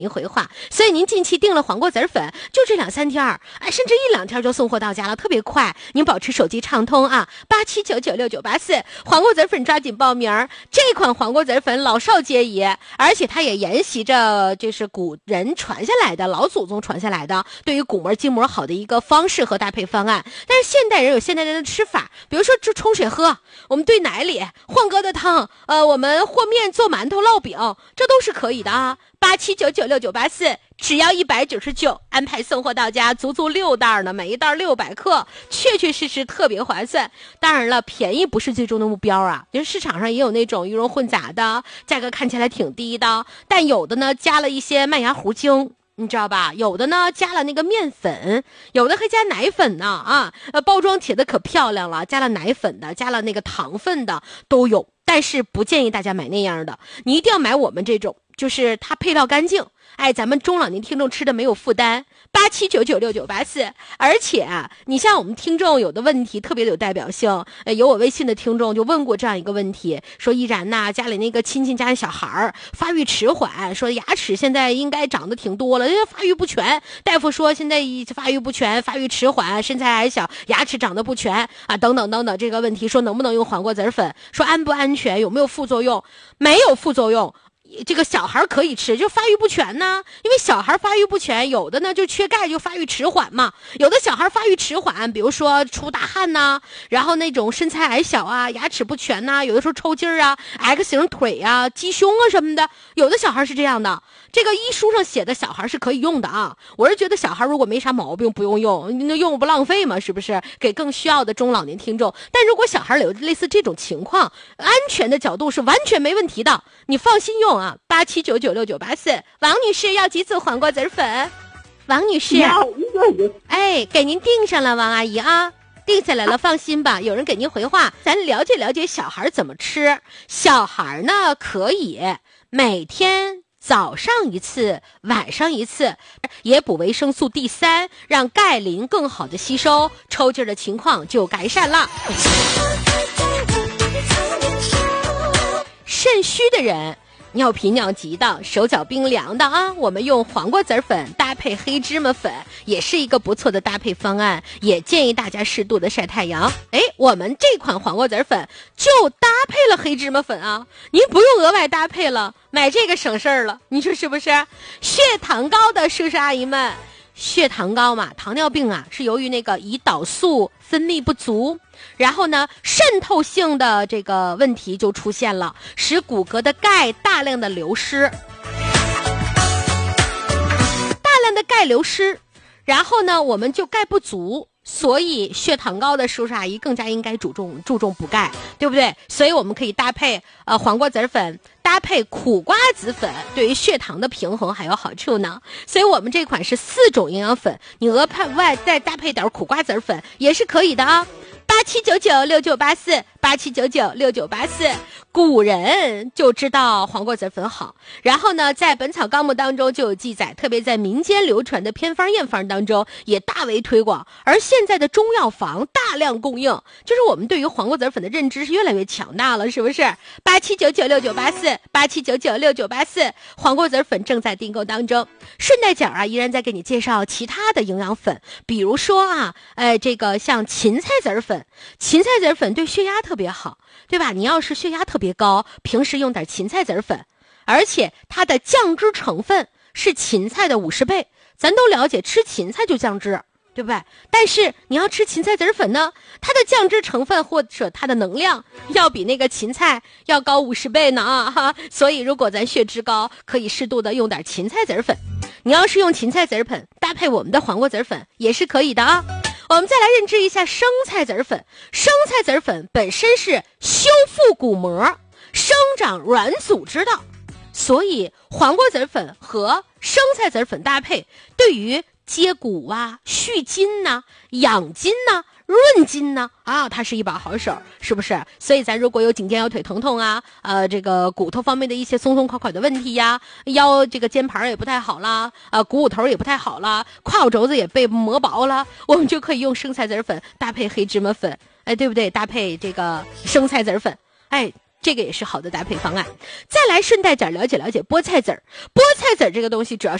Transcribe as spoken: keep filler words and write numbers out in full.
您回话，所以您近期订了黄瓜籽粉，就这两三天儿，哎，甚至一两天就送货到家了，特别快。您保持手机畅通啊，八七九九六九八四，黄瓜籽粉抓紧报名。这款黄瓜籽粉老少皆宜，而且它也沿袭着就是古人传下来的、老祖宗传下来的对于骨膜筋膜好的一个方式和搭配方案。但是现代人有现代人的吃法，比如说就冲水喝，我们兑奶里换疙瘩汤，呃，我们和面做馒头烙饼，这都是可以的啊。八七九九六九八四，只要一百九十九，安排送货到家，足足六袋呢，每一袋六百克，确确实实特别划算。当然了，便宜不是最终的目标啊，因为市场上也有那种鱼蓉混杂的，价格看起来挺低的，但有的呢加了一些麦芽糊精。你知道吧？有的呢加了那个面粉，有的还加奶粉呢啊！呃，包装贴的可漂亮了，加了奶粉的，加了那个糖分的都有。但是不建议大家买那样的，你一定要买我们这种，就是它配料干净。哎，咱们中老年听众吃的没有负担。八七九九六九八四，而且啊，你像我们听众有的问题特别有代表性，呃，有我微信的听众就问过这样一个问题，说依然呐，家里那个亲戚家的小孩儿发育迟缓，说牙齿现在应该长得挺多了，因为发育不全，大夫说现在发育不全，发育迟缓，身材矮小，牙齿长得不全啊，等等等等这个问题，说能不能用黄瓜籽粉，说安不安全，有没有副作用？没有副作用。这个小孩可以吃，就发育不全呢，因为小孩发育不全，有的呢就缺钙，就发育迟缓嘛。有的小孩发育迟缓，比如说出大汗呐，然后那种身材矮小啊，牙齿不全呐，有的时候抽筋儿啊 ，X 型腿啊，鸡胸啊什么的，有的小孩是这样的。这个医书上写的小孩是可以用的啊，我是觉得小孩如果没啥毛病不用用，那用不浪费嘛，是不是？给更需要的中老年听众。但如果小孩有类似这种情况，安全的角度是完全没问题的，你放心用啊。八七九九六九八四，王女士要几组黄瓜籽粉？王女士，哎，给您订上了，王阿姨啊。定下来了，放心吧，有人给您回话。咱了解了解小孩怎么吃。小孩呢，可以每天早上一次，晚上一次，也补维生素 D 三，让钙磷更好的吸收，抽筋的情况就改善了。肾虚的人，尿频尿急的，手脚冰凉的啊，我们用黄瓜籽粉搭配黑芝麻粉也是一个不错的搭配方案，也建议大家适度的晒太阳。哎，我们这款黄瓜籽粉就搭配了黑芝麻粉啊，您不用额外搭配了，买这个省事儿了，你说是不是？血糖高的叔叔阿姨们，血糖高嘛，糖尿病啊，是由于那个胰岛素分泌不足，然后呢，渗透性的这个问题就出现了，使骨骼的钙大量的流失，大量的钙流失，然后呢，我们就钙不足。所以血糖高的叔叔阿姨更加应该注重注重补钙，对不对？所以我们可以搭配呃黄瓜籽粉，搭配苦瓜子粉，对于血糖的平衡还有好处呢。所以我们这款是四种营养粉，你额外再搭配点苦瓜籽粉也是可以的啊。八七九九六九八四，八七九九六九八四，古人就知道黄瓜籽粉好，然后呢，在《本草纲目》当中就有记载，特别在民间流传的偏方验方当中也大为推广，而现在的中药房大量供应，就是我们对于黄瓜籽粉的认知是越来越强大了，是不是？八七九九六九八四，八七九九六九八四，黄瓜籽粉正在订购当中。顺带讲啊，依然在给你介绍其他的营养粉，比如说啊，呃，这个像芹菜籽粉。芹菜籽粉对血压特别好，对吧？你要是血压特别高，平时用点芹菜籽粉，而且它的降脂成分是芹菜的五十倍。咱都了解，吃芹菜就降脂，对不对？但是你要吃芹菜籽粉呢，它的降脂成分或者它的能量要比那个芹菜要高五十倍呢啊哈！所以如果咱血脂高，可以适度的用点芹菜籽粉。你要是用芹菜籽粉搭配我们的黄瓜籽粉也是可以的啊。我们再来认知一下生菜籽粉。生菜籽粉本身是修复骨膜、生长软组织的，所以黄瓜籽粉和生菜籽粉搭配，对于接骨啊、续筋呐、啊、养筋呐、啊、润筋呢啊，它是一把好手，是不是？所以咱如果有颈肩腰腿疼痛啊，呃，这个骨头方面的一些松松垮垮的问题呀，腰这个肩盘也不太好啦，呃，股骨头也不太好啦，胯骨轴子也被磨薄了，我们就可以用生菜籽粉搭配黑芝麻粉，哎，对不对？搭配这个生菜籽粉，哎， 这个也是好的搭配方案。再来顺带点了解了解菠菜籽儿，菠菜籽儿这个东西主要是